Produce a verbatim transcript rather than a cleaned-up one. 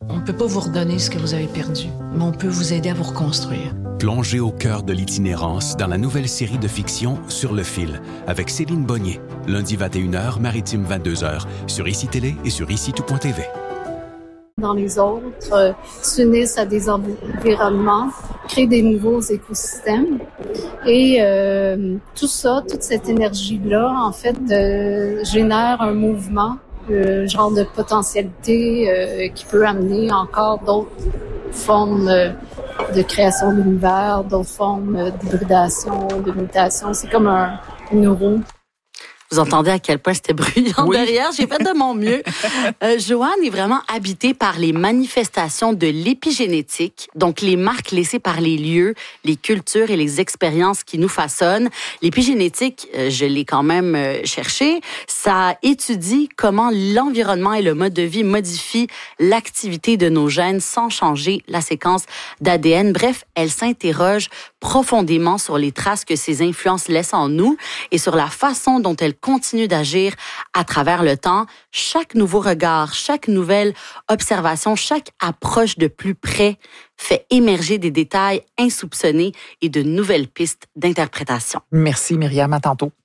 On ne peut pas vous redonner ce que vous avez perdu, mais on peut vous aider à vous reconstruire. Plongez au cœur de l'itinérance dans la nouvelle série de fiction Sur le fil, avec Céline Bonnier, lundi vingt et une heures, maritime vingt-deux heures, sur I C I Télé et sur ici tout point t v. Dans les autres, euh, s'unissent à des environnements, créent des nouveaux écosystèmes. Et euh, tout ça, toute cette énergie-là, en fait, euh, génère un mouvement, euh, genre de potentialité euh, qui peut amener encore d'autres formes euh, de création d'univers, d'autres formes euh, d'hybridation, de mutation. C'est comme un, une roue. Vous entendez à quel point c'était bruyant Oui. derrière. J'ai fait de mon mieux. Euh, Joanne est vraiment habitée par les manifestations de l'épigénétique, donc les marques laissées par les lieux, les cultures et les expériences qui nous façonnent. L'épigénétique, euh, je l'ai quand même euh, cherché, ça étudie comment l'environnement et le mode de vie modifient l'activité de nos gènes sans changer la séquence d'A D N. Bref, elle s'interroge profondément sur les traces que ces influences laissent en nous et sur la façon dont elles continuent d'agir à travers le temps. Chaque nouveau regard, chaque nouvelle observation, chaque approche de plus près fait émerger des détails insoupçonnés et de nouvelles pistes d'interprétation. Merci Myriam, à tantôt.